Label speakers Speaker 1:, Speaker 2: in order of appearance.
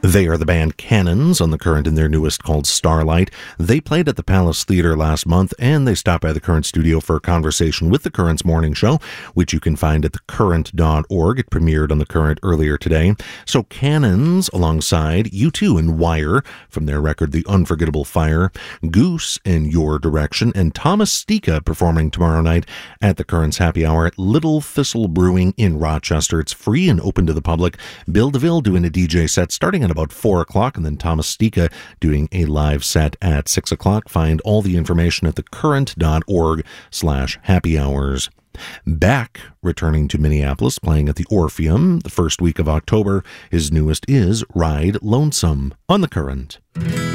Speaker 1: They are the band Cannons on the Current in their newest called Starlight. They played at the Palace Theatre last month, and they stopped by the Current studio for a conversation with the Current's morning show, which you can find at thecurrent.org. It premiered on the Current earlier today. So Cannons alongside U2 and Wire from their record The Unforgettable Fire, Goose in Your Direction, and Thomas Stika performing tomorrow night at the Current's Happy Hour at Little Thistle Brewing in Rochester. It's free and open to the public. Bill DeVille doing a DJ set starting at about 4 o'clock, and then Thomas Stika doing a live set at 6 o'clock. Find all the information at thecurrent.org/happy hours. Beck, returning to Minneapolis, playing at the Orpheum the first week of October. His newest is Ride Lonesome on the Current.